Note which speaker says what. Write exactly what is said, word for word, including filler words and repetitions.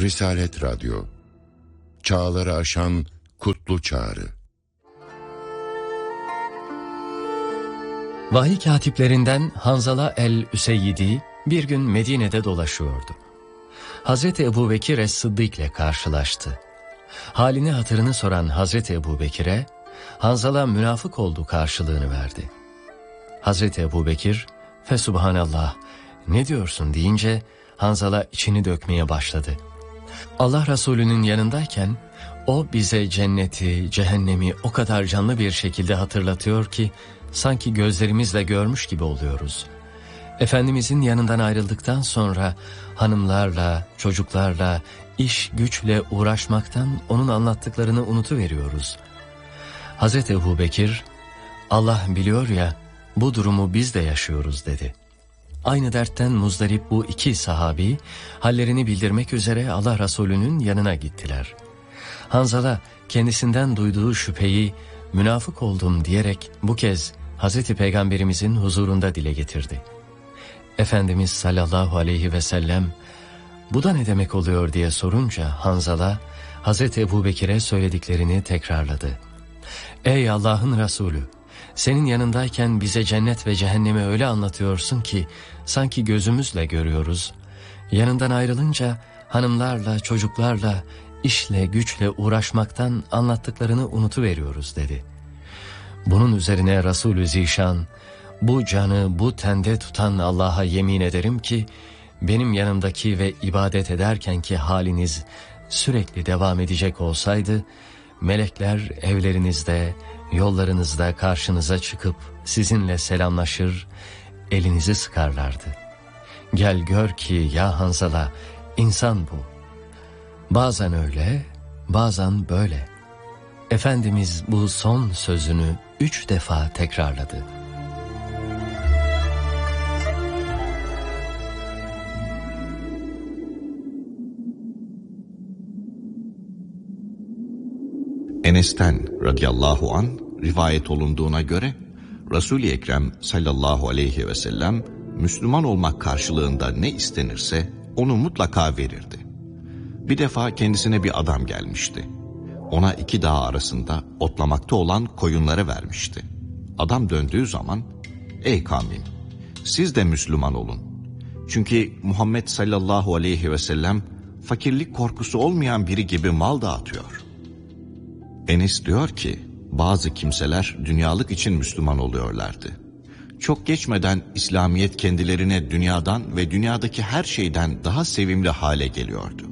Speaker 1: Risalet Radyo, çağları aşan kutlu çağrı.
Speaker 2: Vahiy katiplerinden Hanzala el-Üseyyidi bir gün Medine'de dolaşıyordu. Hazreti Ebubekir es-Sıddık ile karşılaştı. Halini hatırını soran Hazreti Ebubekir'e Hanzala münafık olduğu karşılığını verdi. Hazreti Ebubekir, "Fesubhanallah, ne diyorsun?" deyince Hanzala içini dökmeye başladı. Allah Resulü'nün yanındayken o bize cenneti, cehennemi o kadar canlı bir şekilde hatırlatıyor ki sanki gözlerimizle görmüş gibi oluyoruz. Efendimizin yanından ayrıldıktan sonra hanımlarla, çocuklarla, iş güçle uğraşmaktan onun anlattıklarını unutuveriyoruz. Hazreti Ebubekir, "Allah biliyor ya, bu durumu biz de yaşıyoruz," dedi. Aynı dertten muzdarip bu iki sahabi hallerini bildirmek üzere Allah Resulü'nün yanına gittiler. Hanzala kendisinden duyduğu şüpheyi münafık oldum diyerek bu kez Hazreti Peygamberimizin huzurunda dile getirdi. Efendimiz sallallahu aleyhi ve sellem "Bu da ne demek oluyor?" diye sorunca Hanzala Hazreti Ebubekir'e söylediklerini tekrarladı. "Ey Allah'ın Resulü, senin yanındayken bize cennet ve cehennemi öyle anlatıyorsun ki sanki gözümüzle görüyoruz. Yanından ayrılınca hanımlarla, çocuklarla, işle, güçle uğraşmaktan anlattıklarını unutuveriyoruz," dedi. Bunun üzerine Resulü Zişan, "Bu canı bu tende tutan Allah'a yemin ederim ki benim yanımdaki ve ibadet ederkenki haliniz sürekli devam edecek olsaydı, melekler evlerinizde, yollarınızda karşınıza çıkıp sizinle selamlaşır, elinizi sıkarlardı. Gel gör ki ya Hanzala, insan bu. Bazen öyle, bazen böyle." Efendimiz bu son sözünü üç defa tekrarladı.
Speaker 3: Enes'ten radıyallahu an rivayet olunduğuna göre Resul-i Ekrem sallallahu aleyhi ve sellem Müslüman olmak karşılığında ne istenirse onu mutlaka verirdi. Bir defa kendisine bir adam gelmişti. Ona iki dağ arasında otlamakta olan koyunları vermişti. Adam döndüğü zaman, "Ey kavmim, siz de Müslüman olun. Çünkü Muhammed sallallahu aleyhi ve sellem fakirlik korkusu olmayan biri gibi mal dağıtıyor." Enes diyor ki, bazı kimseler dünyalık için Müslüman oluyorlardı. Çok geçmeden İslamiyet kendilerine dünyadan ve dünyadaki her şeyden daha sevimli hale geliyordu.